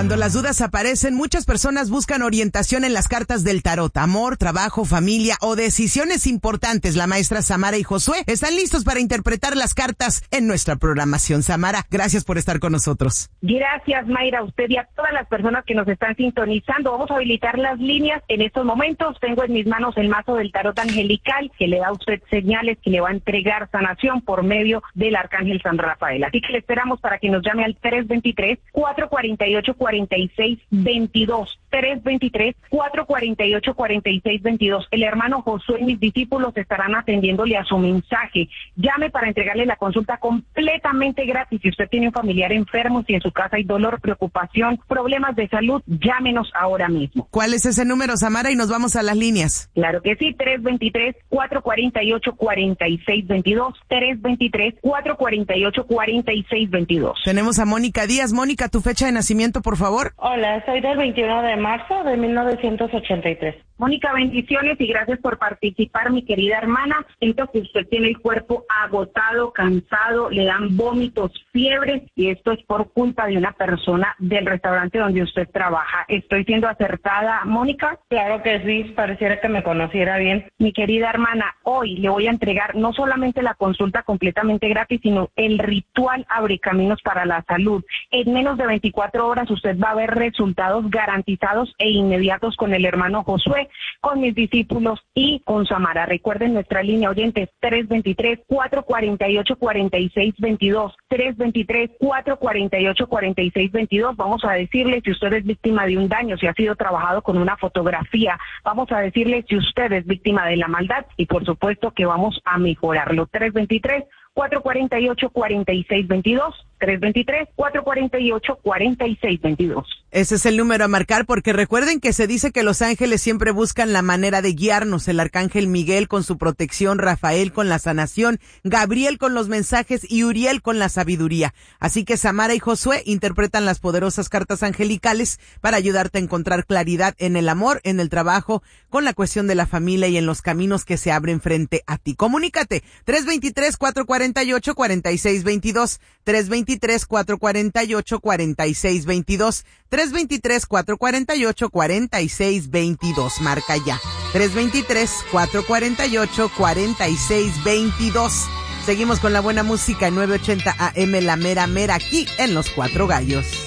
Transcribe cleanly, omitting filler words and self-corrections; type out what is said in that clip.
Cuando las dudas aparecen, muchas personas buscan orientación en las cartas del tarot. Amor, trabajo, familia o decisiones importantes. La maestra Samara y Josué están listos para interpretar las cartas en nuestra programación. Samara, gracias por estar con nosotros. Gracias, Mayra, a usted y a todas las personas que nos están sintonizando. Vamos a habilitar las líneas en estos momentos. Tengo en mis manos el mazo del tarot angelical que le da a usted señales que le va a entregar sanación por medio del arcángel San Rafael. Así que le esperamos para que nos llame al 323-448-4622. 323-448-4622. El hermano Josué y mis discípulos estarán atendiéndole a su mensaje. Llame para entregarle la consulta completamente gratis. Si usted tiene un familiar enfermo, si en su casa hay dolor, preocupación, problemas de salud, llámenos ahora mismo. ¿Cuál es ese número, Samara? Y nos vamos a las líneas. Claro que sí, 323-448-4622. 323-448-4622. Tenemos a Mónica Díaz. Mónica, tu fecha de nacimiento, por favor. Hola, soy del 21 de marzo de 1983. Mónica, bendiciones y gracias por participar, mi querida hermana. Siento que usted tiene el cuerpo agotado, cansado, le dan vómitos, fiebre, y esto es por culpa de una persona del restaurante donde usted trabaja. ¿Estoy siendo acertada, Mónica? Claro que sí, pareciera que me conociera bien. Mi querida hermana, hoy le voy a entregar no solamente la consulta completamente gratis, sino el ritual Abre Caminos para la Salud. En menos de 24 horas usted va a ver resultados garantizados e inmediatos con el hermano Josué, con mis discípulos y con Samara. Recuerden nuestra línea oyentes 323-448-4622. 323-448-4622. Vamos a decirle si usted es víctima de un daño, si ha sido trabajado con una fotografía. Vamos a decirle si usted es víctima de la maldad y por supuesto que vamos a mejorarlo. 323-448-4622. 323-448-4622. Ese es el número a marcar, porque recuerden que se dice que los ángeles siempre buscan la manera de guiarnos. El arcángel Miguel con su protección, Rafael con la sanación, Gabriel con los mensajes y Uriel con la sabiduría. Así que Samara y Josué interpretan las poderosas cartas angelicales para ayudarte a encontrar claridad en el amor, en el trabajo, con la cuestión de la familia y en los caminos que se abren frente a ti. Comunícate 323-448-4622. 323-448-4622. 323-448-4622. Marca ya. 323-448-4622. Seguimos con la buena música en 980 AM, la mera mera, aquí en Los Cuatro Gallos.